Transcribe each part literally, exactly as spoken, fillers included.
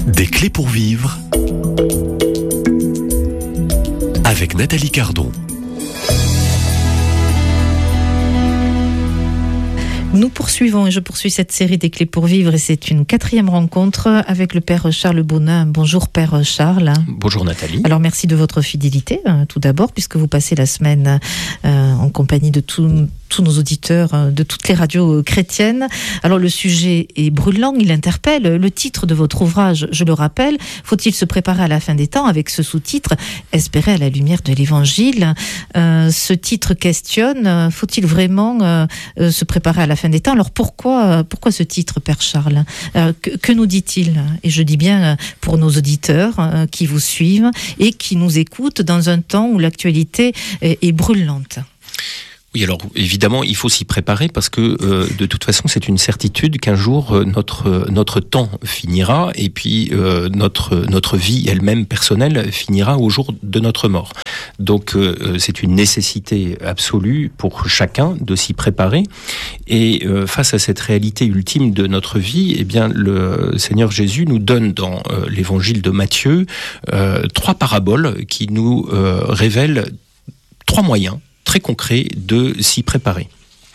Des clés pour vivre avec Nathalie Cardon. Nous poursuivons et je poursuis cette série des clés pour vivre et c'est une quatrième rencontre avec le Père Charles Bonin. Bonjour Père Charles. Bonjour Nathalie. Alors merci de votre fidélité euh, tout d'abord puisque vous passez la semaine euh, en compagnie de tout, tous nos auditeurs euh, de toutes les radios euh, chrétiennes. Alors le sujet est brûlant, il interpelle. Le titre de votre ouvrage, je le rappelle, faut-il se préparer à la fin des temps avec ce sous-titre Espérer à la lumière de l'Évangile. Euh, ce titre questionne, euh, faut-il vraiment euh, euh, se préparer à la fin des temps. Alors pourquoi, pourquoi ce titre, Père Charles ? euh, que, que nous dit-il ? Et je dis bien pour nos auditeurs euh, qui vous suivent et qui nous écoutent dans un temps où l'actualité est, est brûlante. Oui, alors évidemment, il faut s'y préparer parce que euh, de toute façon, c'est une certitude qu'un jour euh, notre euh, notre temps finira et puis euh, notre notre vie elle-même personnelle finira au jour de notre mort. Donc euh, c'est une nécessité absolue pour chacun de s'y préparer. Et euh, face à cette réalité ultime de notre vie, eh bien le Seigneur Jésus nous donne dans euh, l'Évangile de Matthieu euh, trois paraboles qui nous euh, révèlent trois moyens très concret de s'y préparer.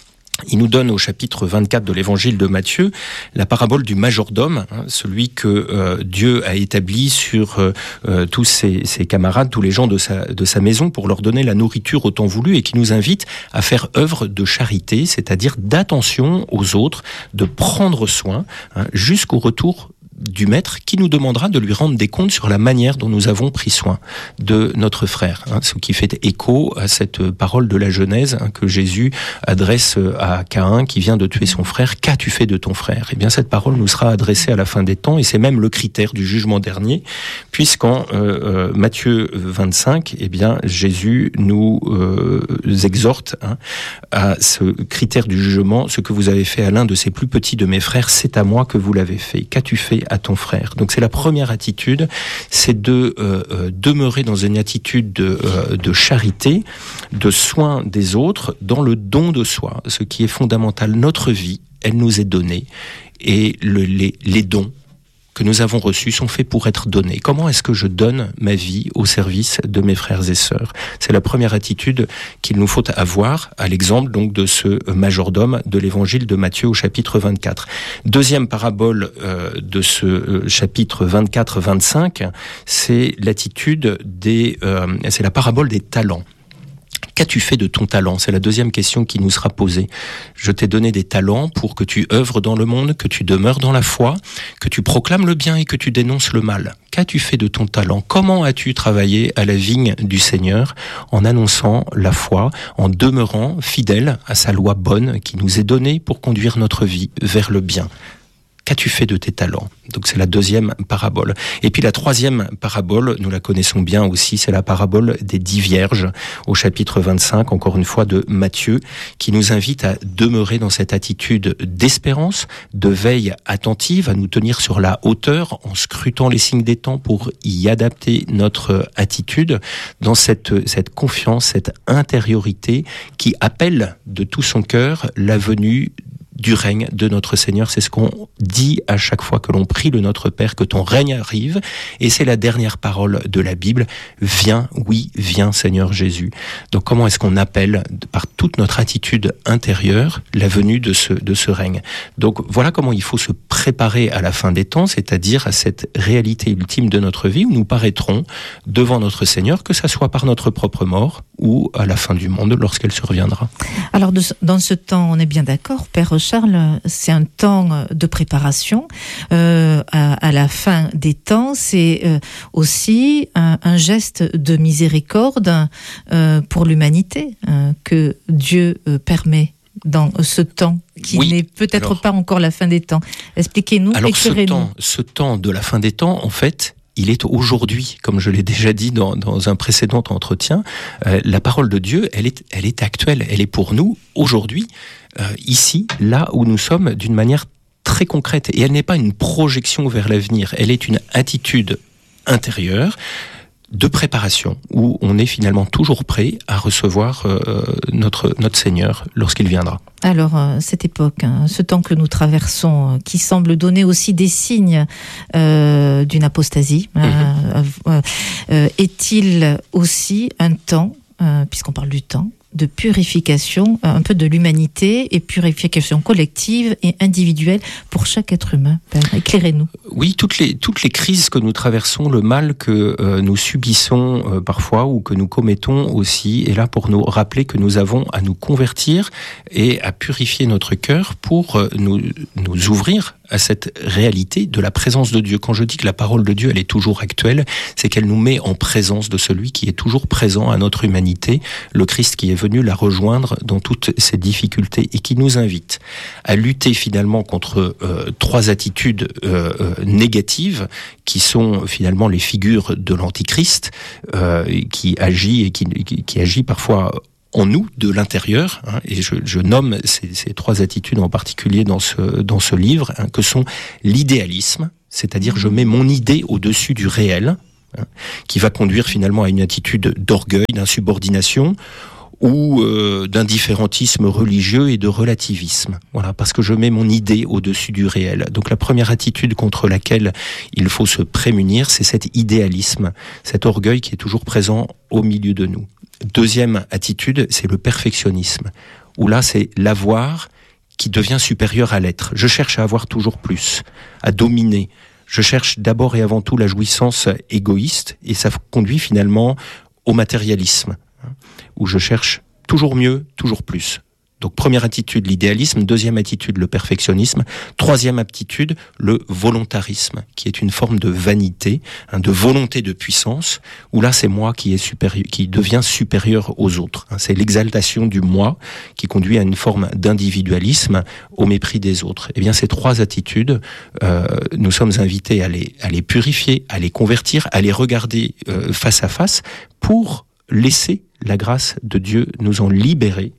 Il nous donne au chapitre vingt-quatre de l'évangile de Matthieu la parabole du majordome, hein, celui que euh, Dieu a établi sur euh, tous ses, ses camarades, tous les gens de sa, de sa maison pour leur donner la nourriture au temps voulu et qui nous invite à faire œuvre de charité, c'est-à-dire d'attention aux autres, de prendre soin hein, jusqu'au retour du maître qui nous demandera de lui rendre des comptes sur la manière dont nous avons pris soin de notre frère. Hein, ce qui fait écho à cette parole de la Genèse hein, que Jésus adresse à Caïn qui vient de tuer son frère. Qu'as-tu fait de ton frère ? Eh bien, cette parole nous sera adressée à la fin des temps et c'est même le critère du jugement dernier, puisqu'en euh, euh, Matthieu vingt-cinq, eh bien, Jésus nous euh, exhorte hein, à ce critère du jugement. Ce que vous avez fait à l'un de ces plus petits de mes frères, c'est à moi que vous l'avez fait. Qu'as-tu fait à ton frère ? Donc c'est la première attitude, c'est de euh, demeurer dans une attitude de, euh, de charité, de soin des autres, dans le don de soi, ce qui est fondamental. Notre vie, elle nous est donnée et le, les, les dons que nous avons reçus sont faits pour être donnés. Comment est-ce que je donne ma vie au service de mes frères et sœurs ? C'est la première attitude qu'il nous faut avoir, à l'exemple donc de ce majordome de l'évangile de Matthieu au chapitre vingt-quatre. Deuxième parabole euh, de ce euh, chapitre vingt-quatre vingt-cinq, c'est l'attitude des, euh, c'est la parabole des talents. Qu'as-tu fait de ton talent ? C'est la deuxième question qui nous sera posée. Je t'ai donné des talents pour que tu œuvres dans le monde, que tu demeures dans la foi, que tu proclames le bien et que tu dénonces le mal. Qu'as-tu fait de ton talent ? Comment as-tu travaillé à la vigne du Seigneur en annonçant la foi, en demeurant fidèle à sa loi bonne qui nous est donnée pour conduire notre vie vers le bien ? Qu'as-tu fait de tes talents ? Donc c'est la deuxième parabole. Et puis la troisième parabole, nous la connaissons bien aussi, c'est la parabole des dix vierges au chapitre vingt-cinq, encore une fois de Matthieu, qui nous invite à demeurer dans cette attitude d'espérance, de veille attentive, à nous tenir sur la hauteur en scrutant les signes des temps pour y adapter notre attitude dans cette, cette confiance, cette intériorité qui appelle de tout son cœur la venue du règne de notre Seigneur. C'est ce qu'on dit à chaque fois que l'on prie le Notre Père, que ton règne arrive. Et c'est la dernière parole de la Bible. Viens, oui, viens Seigneur Jésus. Donc comment est-ce qu'on appelle, par toute notre attitude intérieure, la venue de ce, de ce règne ? Donc voilà comment il faut se préparer à la fin des temps, c'est-à-dire à cette réalité ultime de notre vie où nous paraîtrons devant notre Seigneur, que ça soit par notre propre mort ou à la fin du monde lorsqu'elle surviendra. Alors de, dans ce temps, on est bien d'accord, Père Charles, c'est un temps de préparation. Euh, à, à la fin des temps, c'est euh, aussi un, un geste de miséricorde euh, pour l'humanité euh, que Dieu euh, permet dans ce temps qui oui, n'est peut-être alors, pas encore la fin des temps. Expliquez-nous, alors éclairez-nous. Alors ce, ce temps de la fin des temps, en fait, il est aujourd'hui, comme je l'ai déjà dit dans, dans un précédent entretien, euh, la parole de Dieu, elle est, elle est actuelle, elle est pour nous aujourd'hui, euh, ici, là où nous sommes, d'une manière très concrète. Et elle n'est pas une projection vers l'avenir, elle est une attitude intérieure, de préparation, où on est finalement toujours prêt à recevoir euh, notre, notre Seigneur lorsqu'il viendra. Alors, euh, cette époque, hein, ce temps que nous traversons, euh, qui semble donner aussi des signes euh, d'une apostasie, mmh. euh, euh, euh, est-il aussi un temps, euh, puisqu'on parle du temps, de purification, un peu de l'humanité et purification collective et individuelle pour chaque être humain? Père, éclairez-nous. Oui, toutes les, toutes les crises que nous traversons, le mal que euh, nous subissons euh, parfois ou que nous commettons aussi, est là pour nous rappeler que nous avons à nous convertir et à purifier notre cœur pour euh, nous, nous ouvrir à cette réalité de la présence de Dieu. Quand je dis que la parole de Dieu, elle est toujours actuelle, c'est qu'elle nous met en présence de celui qui est toujours présent à notre humanité, le Christ qui est venu la rejoindre dans toutes ses difficultés et qui nous invite à lutter finalement contre euh, trois attitudes euh, euh, négatives qui sont finalement les figures de l'Antichrist, euh, qui agit et qui, qui, qui agit parfois en nous, de l'intérieur, hein, et je, je nomme ces, ces trois attitudes en particulier dans ce, dans ce livre, hein, que sont l'idéalisme, c'est-à-dire je mets mon idée au-dessus du réel, hein, qui va conduire finalement à une attitude d'orgueil, d'insubordination, ou euh, d'indifférentisme religieux et de relativisme. Voilà, parce que je mets mon idée au-dessus du réel. Donc la première attitude contre laquelle il faut se prémunir, c'est cet idéalisme, cet orgueil qui est toujours présent au milieu de nous. Deuxième attitude, c'est le perfectionnisme, où là c'est l'avoir qui devient supérieur à l'être. Je cherche à avoir toujours plus, à dominer. Je cherche d'abord et avant tout la jouissance égoïste, et ça conduit finalement au matérialisme, où je cherche toujours mieux, toujours plus. Donc première attitude, l'idéalisme. Deuxième attitude, le perfectionnisme. Troisième attitude, le volontarisme, qui est une forme de vanité, hein, de volonté de puissance, où là c'est moi qui est supérieur, qui devient supérieur aux autres. Hein, c'est l'exaltation du moi qui conduit à une forme d'individualisme au mépris des autres. Eh bien ces trois attitudes, euh, nous sommes invités à les, à les purifier, à les convertir, à les regarder euh, face à face pour laisser la grâce de Dieu nous en libérer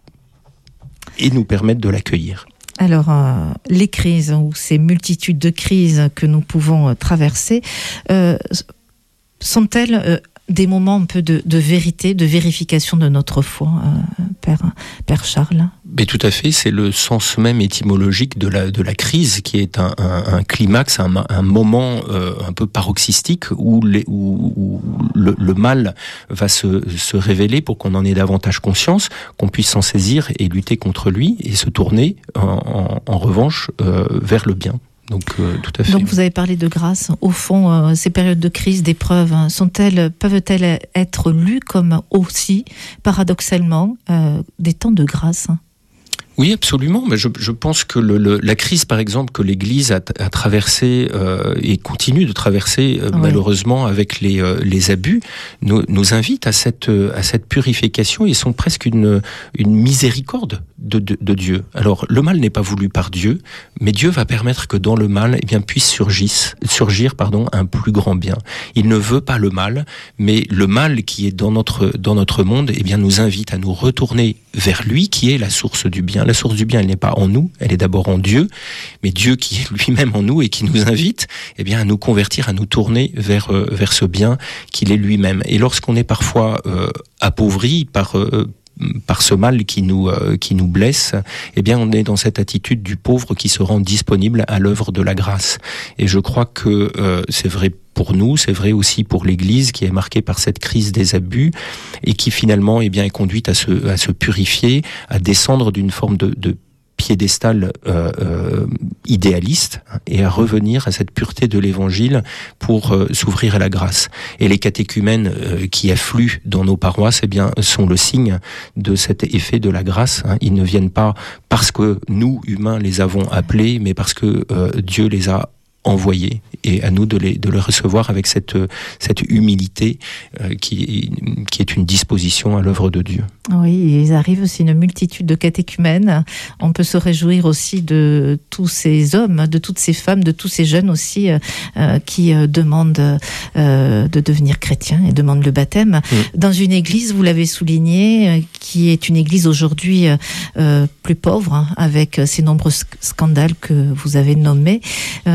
et nous permettre de l'accueillir. Alors, euh, les crises, ou ces multitudes de crises que nous pouvons euh, traverser, euh, sont-elles euh, des moments un peu de, de vérité, de vérification de notre foi, euh, Père, Père Charles? Mais tout à fait, c'est le sens même étymologique de la, de la crise, qui est un, un, un climax, un, un moment euh, un peu paroxystique où, les, où, où le, le mal va se, se révéler pour qu'on en ait davantage conscience, qu'on puisse s'en saisir et lutter contre lui et se tourner en, en, en revanche euh, vers le bien. Donc, euh, tout à fait. Donc vous avez parlé de grâce. Au fond, euh, ces périodes de crise, d'épreuves, hein, sont-elles, peuvent-elles être lues comme aussi, paradoxalement, euh, des temps de grâce? Oui, absolument. Mais je, je pense que le, le, la crise, par exemple, que l'Église a, a traversée euh, et continue de traverser euh, oui. malheureusement avec les, euh, les abus, nous, nous invite à cette, à cette purification et sont presque une, une miséricorde de, de, de Dieu. Alors, le mal n'est pas voulu par Dieu, mais Dieu va permettre que dans le mal, eh bien, puisse surgir, surgir pardon, un plus grand bien. Il ne veut pas le mal, mais le mal qui est dans notre, dans notre monde, eh bien, nous invite à nous retourner vers lui, qui est la source du bien. La source du bien, elle n'est pas en nous, elle est d'abord en Dieu, mais Dieu qui est lui-même en nous et qui nous invite, eh bien, à nous convertir, à nous tourner vers euh, vers ce bien qu'il est lui-même. Et lorsqu'on est parfois euh, appauvri par euh, par ce mal qui nous euh, qui nous blesse, eh bien, on est dans cette attitude du pauvre qui se rend disponible à l'œuvre de la grâce. Et je crois que euh, c'est vrai pour nous, c'est vrai aussi pour l'Église qui est marquée par cette crise des abus et qui finalement eh bien, est conduite à se, à se purifier, à descendre d'une forme de, de piédestal euh, euh, idéaliste et à revenir à cette pureté de l'Évangile pour euh, s'ouvrir à la grâce. Et les catéchumènes euh, qui affluent dans nos paroisses eh bien, sont le signe de cet effet de la grâce. Hein. Ils ne viennent pas parce que nous, humains, les avons appelés, mais parce que euh, Dieu les a envoyés, et à nous de les, de les recevoir avec cette, cette humilité euh, qui, qui est une disposition à l'œuvre de Dieu. Oui, ils arrivent aussi une multitude de catéchumènes. On peut se réjouir aussi de tous ces hommes, de toutes ces femmes, de tous ces jeunes aussi euh, qui euh, demandent euh, de devenir chrétiens et demandent le baptême. Mmh. Dans une église, vous l'avez souligné, euh, qui est une église aujourd'hui euh, plus pauvre, hein, avec ces nombreux scandales que vous avez nommés. Euh, est-ce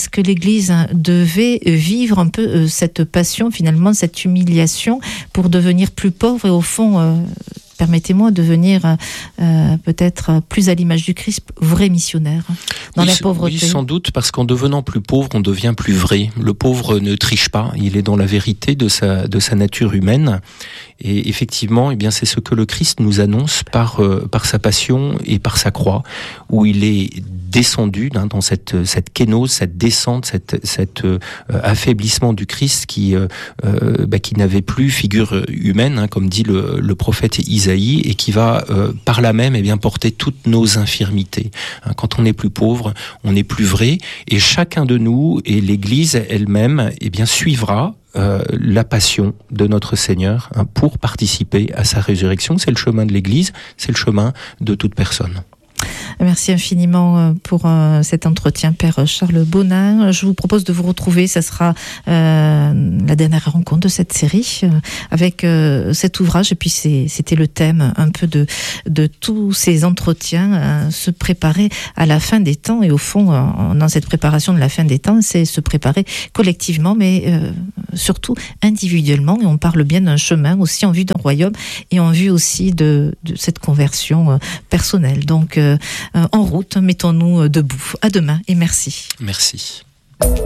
est-ce que l'Église devait vivre un peu cette passion, finalement, cette humiliation pour devenir plus pauvre et au fond, euh, permettez-moi, devenir euh, peut-être plus à l'image du Christ, vrai missionnaire dans oui, la pauvreté. Oui, sans doute, parce qu'en devenant plus pauvre, on devient plus vrai. Le pauvre ne triche pas, il est dans la vérité de sa, de sa nature humaine. Et effectivement, eh bien, c'est ce que le Christ nous annonce par, euh, par sa passion et par sa croix, où il est descendu hein, dans cette, cette kénose, cette descente, cette, cet euh, affaiblissement du Christ qui, euh, euh, bah, qui n'avait plus figure humaine, hein, comme dit le, le prophète Isaïe, et qui va euh, par là même eh bien, porter toutes nos infirmités. Hein, quand on est plus pauvre, on est plus vrai, et chacun de nous, et l'Église elle-même, eh bien, suivra Euh, la passion de notre Seigneur hein, pour participer à sa résurrection. C'est le chemin de l'Église, c'est le chemin de toute personne. Merci infiniment pour euh, cet entretien, Père Charles Bonin. Je vous propose de vous retrouver, ça sera euh, la dernière rencontre de cette série euh, avec euh, cet ouvrage. Et puis c'est, c'était le thème un peu de, de tous ces entretiens, euh, se préparer à la fin des temps. Et au fond, euh, dans cette préparation de la fin des temps, c'est se préparer collectivement, mais euh, surtout individuellement. Et on parle bien d'un chemin aussi en vue d'un royaume et en vue aussi de, de cette conversion euh, personnelle. Donc, euh, en route, mettons-nous debout. À demain et merci. Merci.